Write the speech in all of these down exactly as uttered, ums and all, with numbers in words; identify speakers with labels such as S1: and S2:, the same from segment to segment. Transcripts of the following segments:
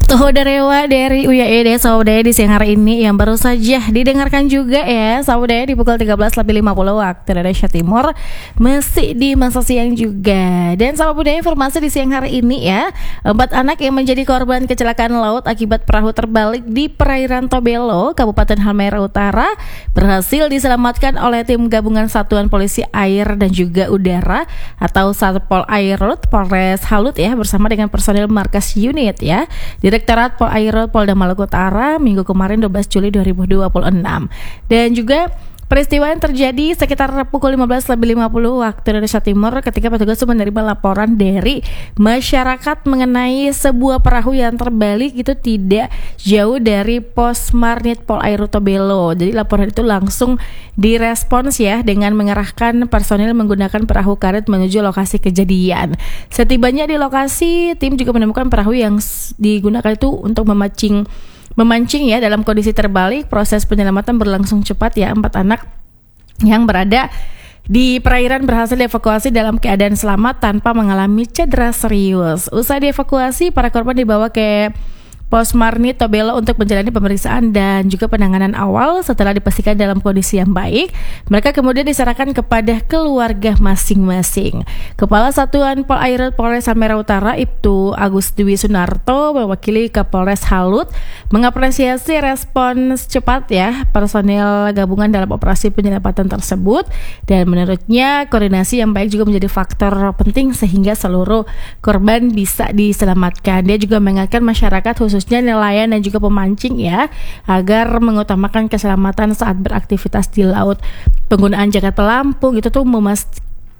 S1: Tuh Darewa dari Uya Ede Saudaya di siang hari ini yang baru saja didengarkan juga ya Saudaya di pukul tiga belas lebih lima puluh waktu Indonesia Timur, masih di masa siang juga. Dan sama budaya informasi di siang hari ini ya, empat anak yang menjadi korban kecelakaan laut akibat perahu terbalik di perairan Tobelo, Kabupaten Halmahera Utara berhasil diselamatkan oleh tim gabungan Satuan Polisi Air dan juga Udara atau Satpol Airut Polres Halut ya, bersama dengan personil markas unit ya Direktorat Pol Airut Polda Maluku Utara minggu kemarin dua belas Juli dua ribu dua puluh enam. Dan juga peristiwa yang terjadi sekitar pukul lima belas lebih lima puluh waktu Indonesia Timur ketika petugas menerima laporan dari masyarakat mengenai sebuah perahu yang terbalik itu tidak jauh dari pos Marnit Pol Airut Tobelo. Jadi laporan itu langsung direspons ya dengan mengerahkan personil menggunakan perahu karet menuju lokasi kejadian. Setibanya di lokasi, tim juga menemukan perahu yang digunakan itu untuk memancing Memancing ya dalam kondisi terbalik. Proses penyelamatan berlangsung cepat ya. Empat anak yang berada di perairan berhasil dievakuasi dalam keadaan selamat tanpa mengalami cedera serius. Usai dievakuasi, para korban dibawa ke Pos Marnit Tobelo untuk menjalani pemeriksaan dan juga penanganan awal. Setelah dipastikan dalam kondisi yang baik, mereka kemudian diserahkan kepada keluarga masing-masing. Kepala Satuan Pol Airut Polres Halmahera Utara Ibtu Agus Dwi Sunarto mewakili Kapolres Halut mengapresiasi respons cepat ya personil gabungan dalam operasi penyelamatan tersebut, dan menurutnya koordinasi yang baik juga menjadi faktor penting sehingga seluruh korban bisa diselamatkan. Dia juga mengingatkan masyarakat khusus khususnya nelayan dan juga pemancing ya, agar mengutamakan keselamatan saat beraktivitas di laut. Penggunaan jaket pelampung itu tuh memastikan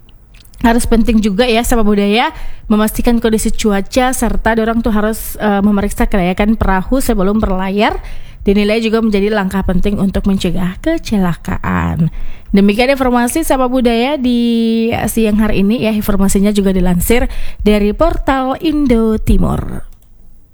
S1: harus penting juga ya sama budaya, memastikan kondisi cuaca serta dorong tuh harus uh, memeriksa kelayakan perahu sebelum berlayar. Dinilai juga menjadi langkah penting untuk mencegah kecelakaan. Demikian informasi sama budaya di siang hari ini ya. Informasinya juga dilansir dari portal Indo Timur.